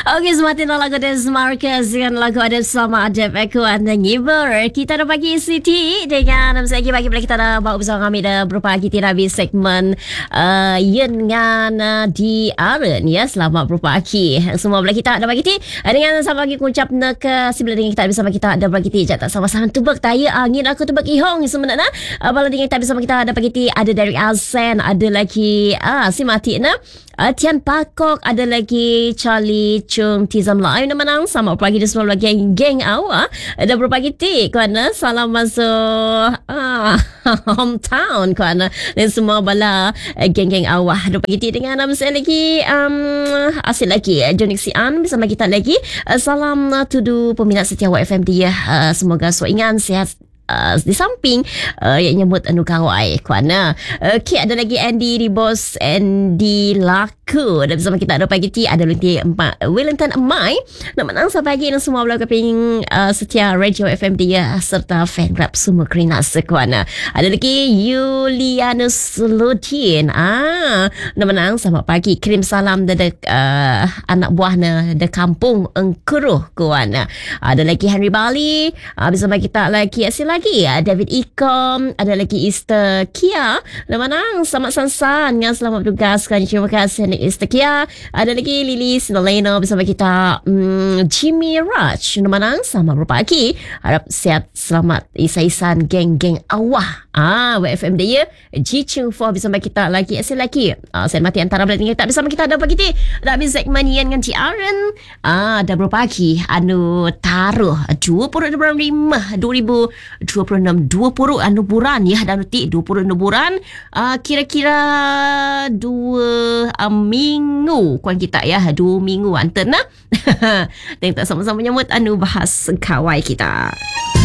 Okey, sematin lagu dari Marcus dengan lagu ada Selamat Adab Aku Anda Ngibar. Kita dah bagi Siti dengan saya pagi bila kita dah bawa bersama kami dah berpagi tidak habis segmen Yen dengan di Aren ya. Selamat berpagi. Semua belah kita ada bagi ti dengan sama lagi ucap nak sebelum dengan kita bersama kita ada bagi ti tak sama-sama tubak taya angin aku tubak ihong sebenarnya. Bala dengan kita bersama kita ada bagi ti ada dari Asen, ada lagi si Mati na Tian Pakok, ada lagi Charlie Chung Tizam Live nama nang sama pagi di semua lagi geng awak ada berpagi ti kerana salam masuk hometown kerana dan semua bala geng-geng awak ada pagi ti dengan nama saya lagi asyik lagi Jonik Sian bersama kita lagi salam tudu peminat setia FM dia semoga soingan sehat di samping yang nyebut anu kawai kuana. Okey, ada lagi Andy di bos Andy Laku dan bersama kita ada pagi ti ada lagi Wellington Amai nak menang sampai pagi dan semua belah keping setia radio FM dia serta fan rap semua kerana sekuana. Ada lagi Julianus Lutin nak menang sama pagi kirim salam dari anak buahnya di kampung Engkuruh kuana. Ada lagi Henry Bali bersama kita lagi lagi David Ikom, ada lagi Easter Kia Lemanang, selamat sansan dengan selamat bertugas kan, terima kasih Easter Kia. Ada lagi Lily Sinoleno bersama kita Jimmy Raj Lemanang, selamat berpagi, harap sihat selamat isa-isan geng-geng awah WFM dia G-Chung 4 bersama kita lagi asyik lagi saya mati antara belah tak bersama kita ada pagi ti dah habis segmen Ian dengan Ciaran dah berpagi anu taruh 25 2026 20 anu bulan ya dan nanti 26 bulan kira-kira 2 minggu kuan kita ya 2 minggu anten nah. Dan kita sama-sama menyambut anu bahas kawai kita.